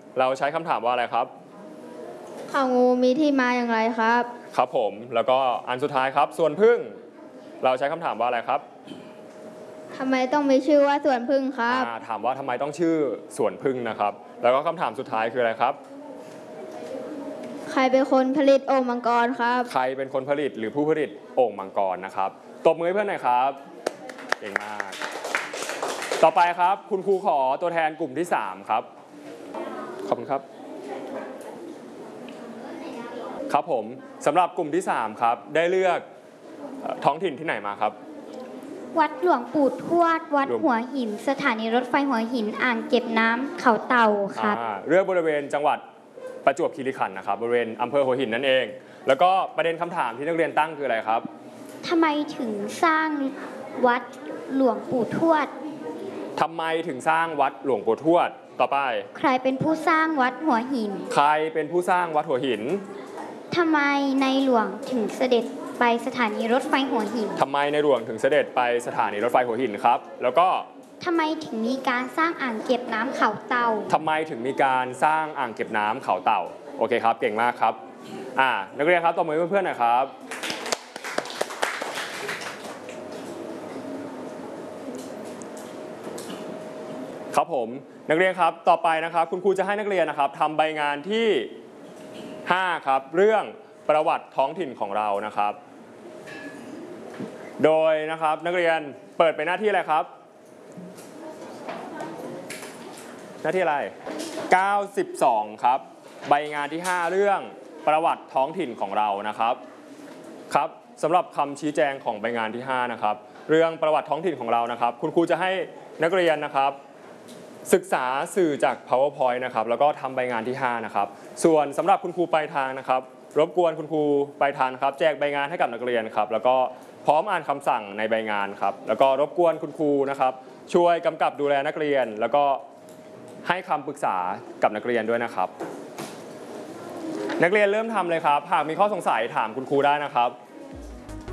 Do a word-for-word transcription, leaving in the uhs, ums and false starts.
เราใช้คำถามว่าอะไรครับเขางูมีที่มาอย่างไรครับครับผมแล้วก็อันสุดท้ายครับส่วนพึ่งเราใช้คำถามว่าอะไรครับทำไมต้องมีชื่อว่าสวนพึ่งครับถามว่าทำไมต้องชื่อสวนพึ่งนะครับแล้วก็คำถามสุดท้ายคืออะไรครับใครเป็นคนผลิตโอ่งมังกรครับใครเป็นคนผลิตหรือผู้ผลิตโอ่งมังกรนะครับตบมือให้เพื่อนหน่อยครับเก่งมากต่อไปครับคุณครูขอตัวแทนกลุ่มที่สามครับขอบคุณครับครับผมสำหรับกลุ่มที่สามครับได้เลือกท้องถิ่นที่ไหนมาครับวัดหลวงปู่ทวดวัดหัวหินสถานีรถไฟหัวหินอ่างเก็บน้ำเขาเต่าครับเลือกบริเวณจังหวัดประจวบคีรีขันธ์นะครับบริเวณอำเภอหัวหินนั่นเองแล้วก็ประเด็นคำถามที่นักเรียนตั้งคืออะไรครับทำไมถึงสร้างวัดหลวงปู่ทวดทำไมถึงสร้างวัดหลวงปู่ทวดต่อไปใครเป็นผู้สร้างวัดหัวหินใครเป็นผู้สร้างวัดหัวหินทำไมในหลวงถึงเสด็จไปสถานีรถไฟหัวหินทำไมในหลวงถึงเสด็จไปสถานีรถไฟหัวหินครับแล้วก็ทำไมถึงมีการสร้างอ่างเก็บน้ำเขาเต่าทำไมถึงมีการสร้างอ่างเก็บน้ำเขาเต่าโอเคครับเก่งมากครับอ่านักเรียนครับตบมือเพื่อนๆหน่อยครับครับผมนักเรียนครับต่อไปนะครับคุณครูจะให้นักเรียนนะครับทำใบงานที่ห้าครับเรื่องประวัติท้องถิ่นของเรานะครับโดยนะครับนักเรียนเปิดไปหน้าที่อะไรครับหน้าที่อะไรเก้าสิบสองครับใบงานที่ห้าเรื่องประวัติท้องถิ่นของเรานะครับครับสำหรับคำชี้แจงของใบงานที่ห้านะครับเรื่องประวัติท้องถิ่นของเรานะครับคุณครูจะให้นักเรียนนะครับศึกษาสื่อจาก PowerPoint นะครับแล้วก็ทำใบงานที่ห้านะครับส่วนสำหรับคุณครูปลายทางนะครับรบกวนคุณครูปลายทางครับแจกใบงานให้กับนักเรียนครับแล้วก็พร้อมอ่านคำสั่งในใบงานครับแล้วก็รบกวนคุณครูนะครับช่วยกำกับดูแลนักเรียนแล้วก็ให้คำปรึกษากับนักเรียนด้วยนะครับนักเรียนเริ่มทำเลยครับหากมีข้อสงสัยถามคุณครูได้นะครับ